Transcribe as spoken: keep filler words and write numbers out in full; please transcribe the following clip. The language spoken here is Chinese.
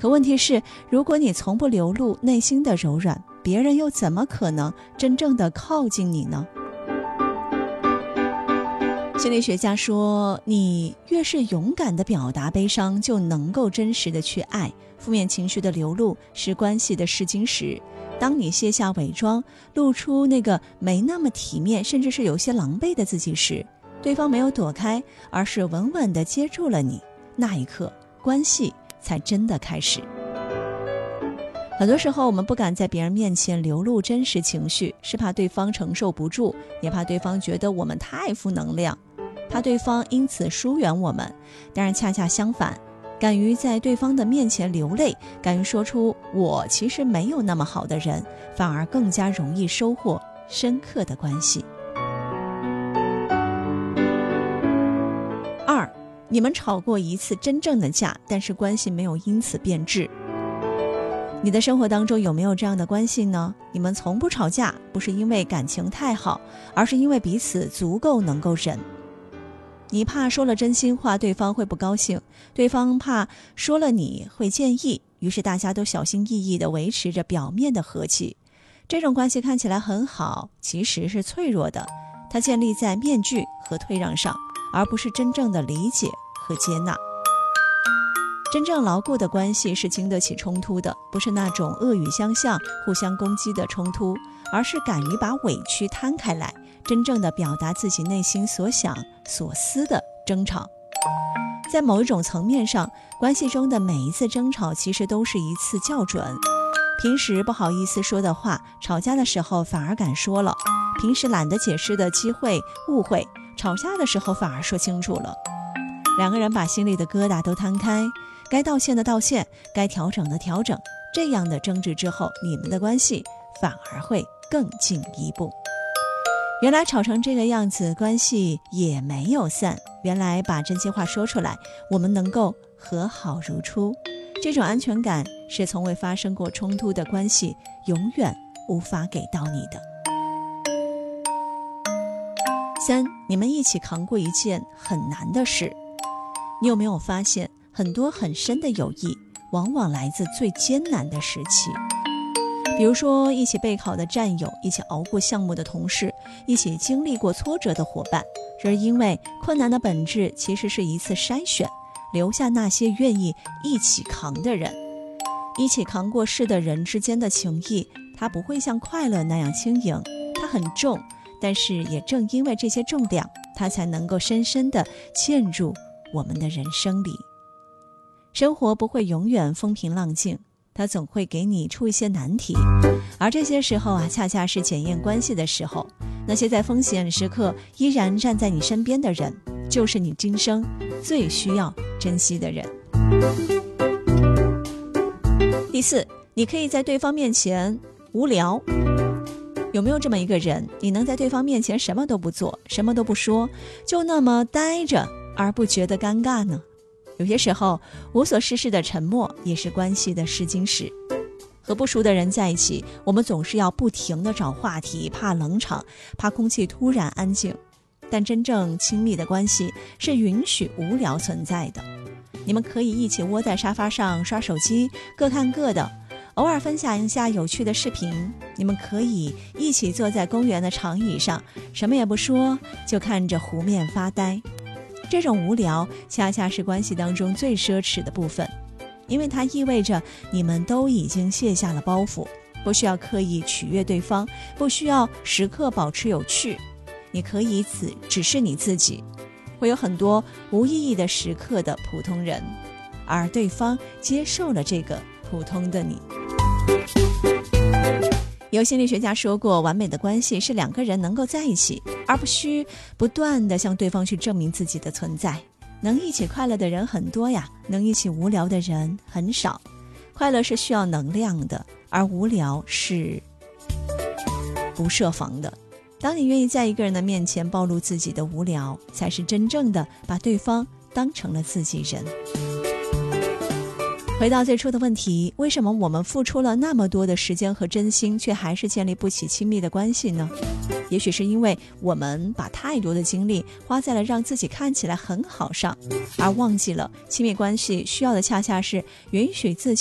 可问题是，如果你从不流露内心的柔软，别人又怎么可能真正的靠近你呢？心理学家说，你越是勇敢地表达悲伤，就能够真实地去爱。负面情绪的流露是关系的试金石。当你卸下伪装，露出那个没那么体面，甚至是有些狼狈的自己时，对方没有躲开，而是稳稳地接住了你，那一刻关系才真的开始。很多时候我们不敢在别人面前流露真实情绪，是怕对方承受不住，也怕对方觉得我们太负能量，怕对方因此疏远我们。但是恰恰相反，敢于在对方的面前流泪，敢于说出我其实没有那么好的人，反而更加容易收获深刻的关系。二，你们吵过一次真正的架，但是关系没有因此变质。你的生活当中有没有这样的关系呢？你们从不吵架，不是因为感情太好，而是因为彼此足够能够忍。你怕说了真心话对方会不高兴，对方怕说了你会介意，于是大家都小心翼翼地维持着表面的和气。这种关系看起来很好，其实是脆弱的，它建立在面具和退让上，而不是真正的理解和接纳。真正牢固的关系是经得起冲突的，不是那种恶语相向、互相攻击的冲突，而是敢于把委屈摊开来，真正的表达自己内心所想所思的争吵。在某一种层面上，关系中的每一次争吵其实都是一次校准。平时不好意思说的话，吵架的时候反而敢说了；平时懒得解释的机会误会，吵架的时候反而说清楚了。两个人把心里的疙瘩都摊开，该道歉的道歉，该调整的调整，这样的争执之后，你们的关系反而会更进一步。原来吵成这个样子，关系也没有散。原来把真心话说出来，我们能够和好如初。这种安全感是从未发生过冲突的关系永远无法给到你的。三，你们一起扛过一件很难的事。你有没有发现，很多很深的友谊往往来自最艰难的时期？比如说一起备考的战友，一起熬过项目的同事，一起经历过挫折的伙伴。这是因为困难的本质其实是一次筛选，留下那些愿意一起扛的人。一起扛过事的人之间的情谊，它不会像快乐那样轻盈，它很重，但是也正因为这些重量，它才能够深深地嵌入我们的人生里。生活不会永远风平浪静，它总会给你出一些难题，而这些时候啊，恰恰是检验关系的时候。那些在风险时刻依然站在你身边的人，就是你今生最需要珍惜的人。第四，你可以在对方面前无聊。有没有这么一个人，你能在对方面前什么都不做，什么都不说，就那么待着而不觉得尴尬呢？有些时候，无所事事的沉默也是关系的试金石。和不熟的人在一起，我们总是要不停地找话题，怕冷场，怕空气突然安静。但真正亲密的关系是允许无聊存在的。你们可以一起窝在沙发上刷手机，各看各的，偶尔分享一下有趣的视频。你们可以一起坐在公园的长椅上，什么也不说，就看着湖面发呆。这种无聊恰恰是关系当中最奢侈的部分，因为它意味着你们都已经卸下了包袱，不需要刻意取悦对方，不需要时刻保持有趣，你可以只只是你自己。会有很多无意义的时刻的普通人，而对方接受了这个普通的你。有心理学家说过，完美的关系是两个人能够在一起，而不需不断地向对方去证明自己的存在。能一起快乐的人很多呀，能一起无聊的人很少。快乐是需要能量的，而无聊是不设防的。当你愿意在一个人的面前暴露自己的无聊，才是真正的把对方当成了自己人。回到最初的问题，为什么我们付出了那么多的时间和真心，却还是建立不起亲密的关系呢？也许是因为我们把太多的精力花在了让自己看起来很好上，而忘记了亲密关系需要的恰恰是允许自己